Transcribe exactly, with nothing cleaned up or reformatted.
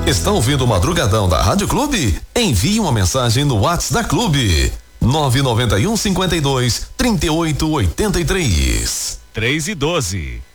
Está ouvindo o Madrugadão da Rádio Clube? Envie uma mensagem no WhatsApp da Clube. nove nove um, cinquenta e dois, trinta e oito, oitenta e três. três e doze.